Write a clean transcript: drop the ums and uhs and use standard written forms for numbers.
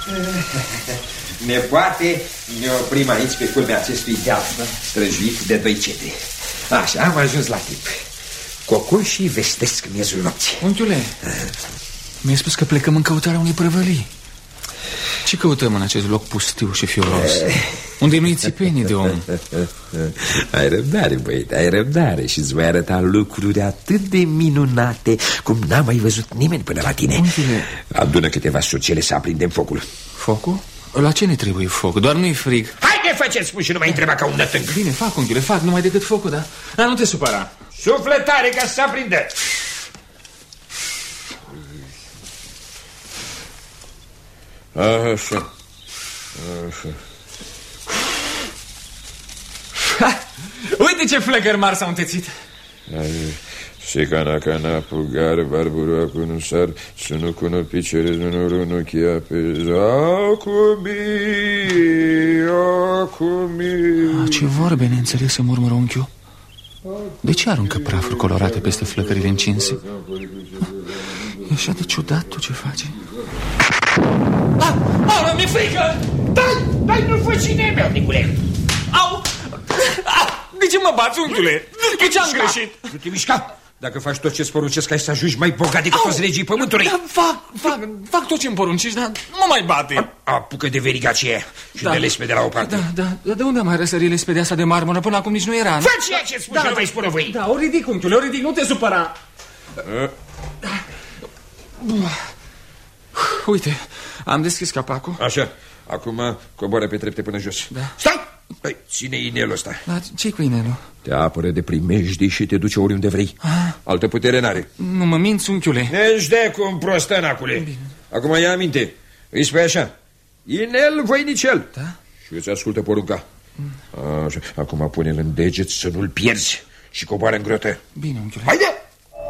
Nepoate, ne oprim aici pe culmea acestui deal străjuit de 2 cedri. Așa, am ajuns la timp. Cocoșii vestesc miezul nopții. Unchiule, mi-ai spus că plecăm în căutarea unei prăvălii. Ce căutăm în acest loc pustiu și fioros, unde nu-i țipenii de om? Ai răbdare, băiete, ai răbdare. Și îți voi arăta lucruri atât de minunate cum n-a mai văzut nimeni până la tine. Unchiule, adună câteva sucele să aprindem focul. Focul? La ce ne trebuie foc? Doar nu-i frig. Haide, faceți spun și nu mai întreba ca un nătânc. Bine, fac, unchiule, fac, numai decât focul, da? Dar nu te supăra. Sufletare ca să se aprindă. Așa. Uite ce flăcări mari s-au întețit. Secana cana pugar barbura cunusar sunu cuno picere nu chia pe acumi. Ce vorbe neînțelese, murmură unchiul. De ce aruncă prafuri colorate peste flăcările încinse? E așa de ciudat tot ce face. Aoleu, mi-e frică! Dai, nu fă cine meu, Nicule! Au! De ce mă bați, unchiule? De ce am greșit? Nu te mișca! Dacă faci tot ce-ți poruncesc, ai să ajungi mai bogat decât toți regii pământului. Fac tot ce-mi poruncești, dar nu mai bate. Apucă de veriga aceea și de lespede la o parte. Da, de unde am mai răsărit lespedea asta de marmură? Până acum nici nu era. Fă ceea ce-ți spun și nu mai spune voi. Da, o ridic, unchiule, o ridic, nu te supăra. Uite, am deschis capacul. Așa, acum coboară pe trepte până jos. Da. Stai! Păi, ține inelul ăsta. Dar ce-i cu inelul? Te apără de primejdii și te duce oriunde vrei. Altă putere n-are. Nu mă minți, unchiule. Ești de cum prostănacule. Acum ia aminte. Îi spui așa: inel voinicel. Da? Și îți ascultă porunca. Așa. Acum pune-l în deget să nu-l pierzi și coboară în grotă. Bine, unchiule. Haide!